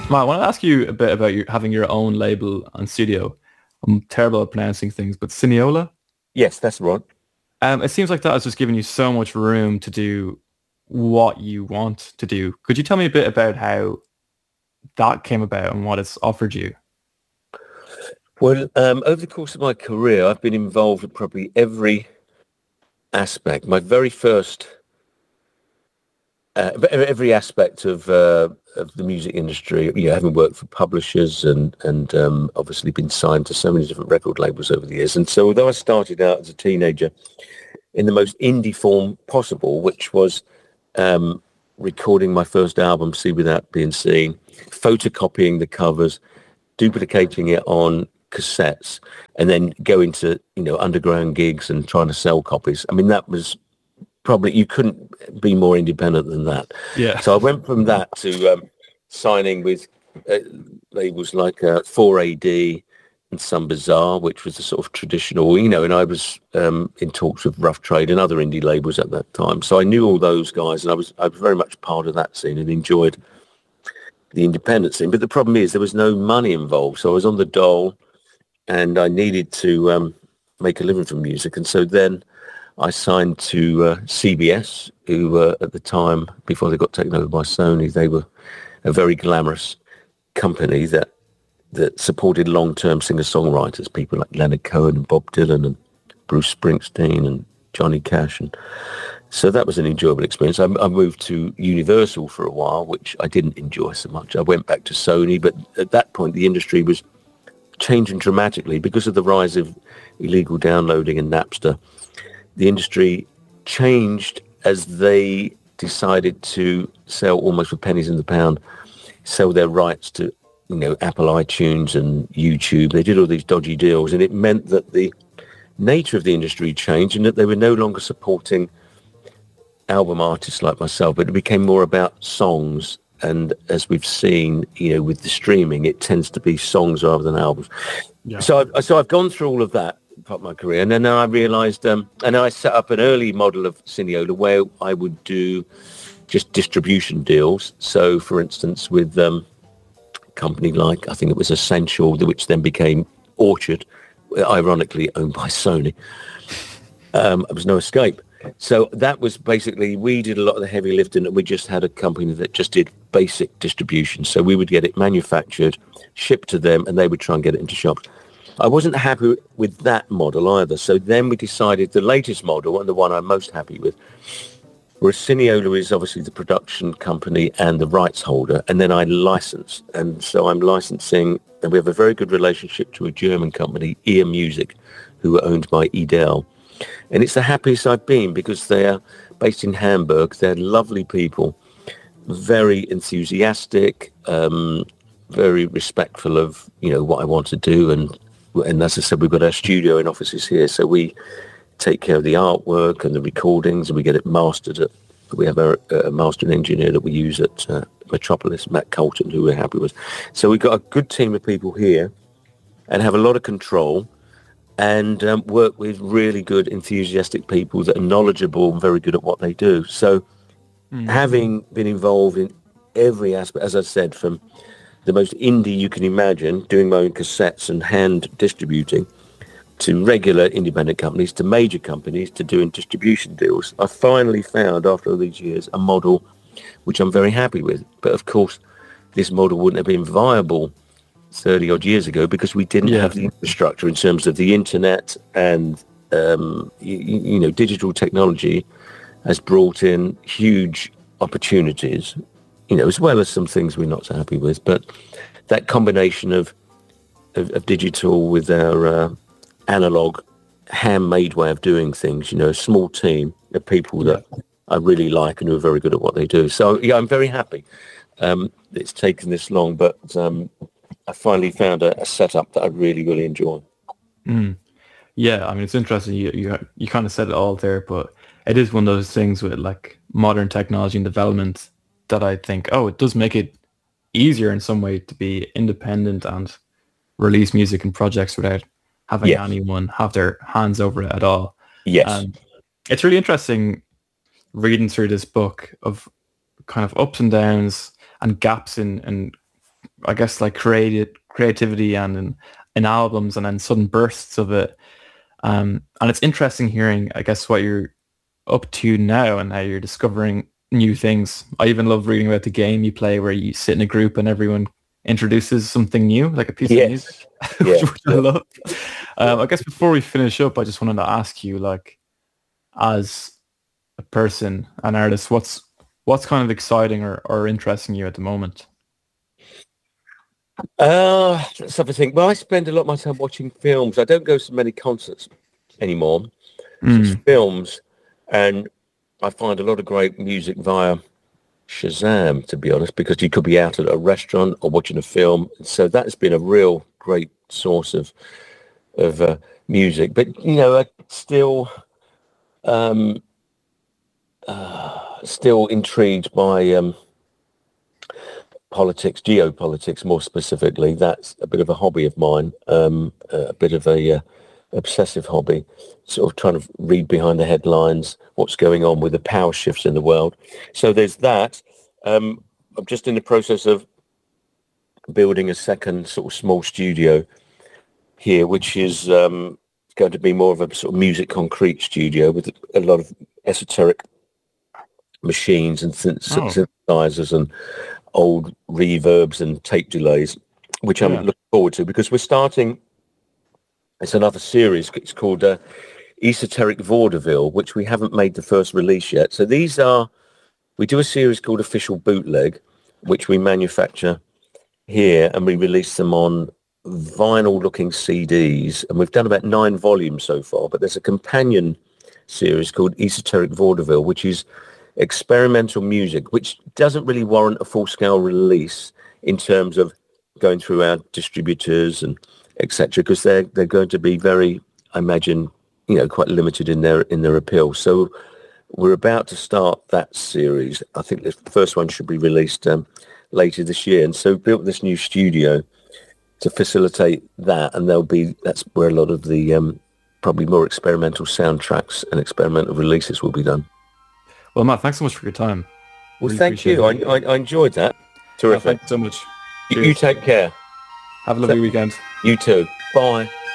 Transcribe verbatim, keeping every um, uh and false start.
Matt, I want to ask you a bit about you having your own label and studio. I'm terrible at pronouncing things, but Cineola. Yes, that's right. Um, it seems like that has just given you so much room to do what you want to do. Could you tell me a bit about how that came about and what it's offered you? Well, um, over the course of my career, I've been involved in probably every aspect. My very first, uh, every aspect of uh, of the music industry. You know, having worked for publishers and and um, obviously been signed to so many different record labels over the years. And so, although I started out as a teenager in the most indie form possible, which was um, recording my first album, See Without Being Seen, photocopying the covers, duplicating it on cassettes, and then going to, you know, underground gigs and trying to sell copies. I mean, that was probably, you couldn't be more independent than that. Yeah. So I went from that to um, signing with uh, labels like uh, four A D and Some Bizarre, which was the sort of traditional, you know, and I was um, in talks with Rough Trade and other indie labels at that time. So I knew all those guys, and I was I was very much part of that scene and enjoyed the independent scene. But the problem is there was no money involved. So I was on the dole and I needed to um, make a living from music. And so then I signed to uh, C B S, who uh, at the time, before they got taken over by Sony, they were a very glamorous company that that supported long-term singer-songwriters, people like Leonard Cohen and Bob Dylan and Bruce Springsteen and Johnny Cash. And so that was an enjoyable experience. I, I moved to Universal for a while, which I didn't enjoy so much. I went back to Sony, but at that point the industry was changing dramatically because of the rise of illegal downloading and Napster. The industry changed as they decided to sell almost for pennies in the pound, sell their rights to, you know, Apple iTunes and YouTube. They did all these dodgy deals, and it meant that the nature of the industry changed and that they were no longer supporting album artists like myself, but it became more about songs. And as we've seen, you know, with the streaming, it tends to be songs rather than albums. Yeah. So, I, so I've gone through all of that part of my career, and then I realised, um, and I set up an early model of Cineola where I would do just distribution deals. So, for instance, with um, a company like, I think it was Essential, which then became Orchard, ironically owned by Sony. Um, there was no escape. So that was basically, we did a lot of the heavy lifting, and we just had a company that just did basic distribution. So we would get it manufactured, shipped to them, and they would try and get it into shops. I wasn't happy with that model either. So then we decided the latest model, and the one I'm most happy with, where Cineola is obviously the production company and the rights holder, and then I license. And so I'm licensing, and we have a very good relationship to a German company, Ear Music, who are owned by Edel. And it's the happiest I've been because they're based in Hamburg. They're lovely people, very enthusiastic, um, very respectful of, you know, what I want to do. And and as I said, we've got our studio and offices here. So we take care of the artwork and the recordings, and we get it mastered. At, we have a, a mastering engineer that we use at uh, Metropolis, Matt Colton, who we're happy with. So we've got a good team of people here and have a lot of control, and um, work with really good, enthusiastic people that are knowledgeable and very good at what they do. So mm. having been involved in every aspect, as I said, from the most indie you can imagine, doing my own cassettes and hand distributing, to regular independent companies, to major companies, to doing distribution deals, I finally found, after all these years, a model which I'm very happy with. But of course, this model wouldn't have been viable thirty odd years ago because we didn't yeah. have the infrastructure in terms of the internet, and um, you, you know, digital technology has brought in huge opportunities, you know, as well as some things we're not so happy with. But that combination of of, of digital with our uh, analog, handmade way of doing things, you know, a small team of people that yeah. I really like and who are very good at what they do. So yeah, I'm very happy. Um, it's taken this long, but um, I finally found a, a setup that I really, really enjoy. Mm. Yeah, I mean, it's interesting. You, you you kind of said it all there, but it is one of those things with like modern technology and development that I think, oh, it does make it easier in some way to be independent and release music and projects without having yes. anyone have their hands over it at all. Yes. Um, it's really interesting reading through this book of kind of ups and downs and gaps in, in I guess, like creative creativity and in, in albums and then sudden bursts of it. Um, and it's interesting hearing, I guess, what you're up to now and how you're discovering new things. I even love reading about the game you play where you sit in a group and everyone introduces something new, like a piece yes. of music, yeah. which I love. Um, I guess before we finish up, I just wanted to ask you, like, as a person, an artist, what's what's kind of exciting or, or interesting you at the moment? Uh, let's have a think. Well, I spend a lot of my time watching films. I don't go to many concerts anymore. Mm. It's films, and I find a lot of great music via Shazam, to be honest, because you could be out at a restaurant or watching a film. So that's been a real great source of of uh, music. But, you know, I still um, uh, still intrigued by um, politics, geopolitics more specifically. That's a bit of a hobby of mine, um, a bit of a uh, obsessive hobby, sort of trying to read behind the headlines, what's going on with the power shifts in the world. So there's that. Um, I'm just in the process of building a second sort of small studio here, which is um, going to be more of a sort of music concrete studio with a lot of esoteric machines and synth- Oh. synthesizers and old reverbs and tape delays, which I'm Yeah. looking forward to, because we're starting, it's another series, it's called uh, Esoteric Vaudeville, which we haven't made the first release yet. So these are, we do a series called Official Bootleg, which we manufacture here, and we release them on vinyl looking C Ds, and we've done about nine volumes so far, but there's a companion series called Esoteric Vaudeville, which is experimental music, which doesn't really warrant a full-scale release in terms of going through our distributors and et cetera, because they're they're going to be very, I imagine, you know, quite limited in their in their appeal. So we're about to start that series. I think the first one should be released um, later this year, and so built this new studio to facilitate that, and there'll be that's where a lot of the um, probably more experimental soundtracks and experimental releases will be done. Well, Matt, thanks so much for your time. Well, Really thank you. I, I, I enjoyed that. No, Terrific. thank you so much. You, you take care. Have a lovely weekend. You too. Bye.